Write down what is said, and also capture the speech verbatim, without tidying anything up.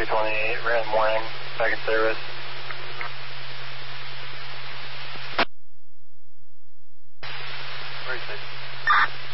three twenty-eight, ran morning, back in service. Where is it?